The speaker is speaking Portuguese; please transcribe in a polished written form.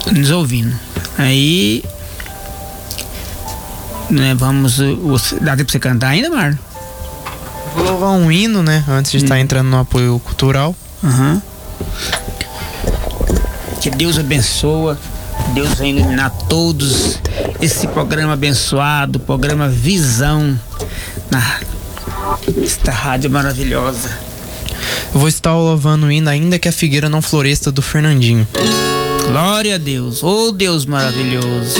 nos ouvindo. Aí, né, vamos. Dá tempo pra você cantar ainda, Marlon? Vou louvar um hino, né? Antes de estar entrando no apoio cultural. Uhum. Que Deus abençoa, Deus vai iluminar todos. Esse programa abençoado, programa Visão, esta rádio maravilhosa. Eu vou estar louvando o hino Ainda que a Figueira Não Floresça, do Fernandinho. Glória a Deus, oh Deus maravilhoso.